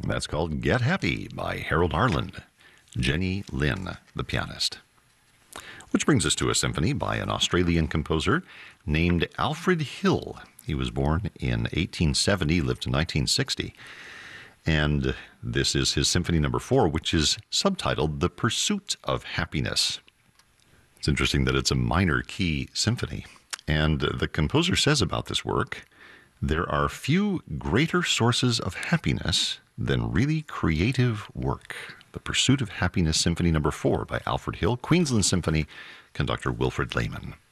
That's called Get Happy by Harold Arlen. Jenny Lin, the pianist. Which brings us to a symphony by an Australian composer named Alfred Hill. He was born in 1870, lived to 1960. And this is his Symphony No. 4, which is subtitled The Pursuit of Happiness. It's interesting that it's a minor key symphony. And the composer says about this work, there are few greater sources of happiness than really creative work. The Pursuit of Happiness, Symphony No. 4 by Alfred Hill, Queensland Symphony, conductor Wilfred Lehman.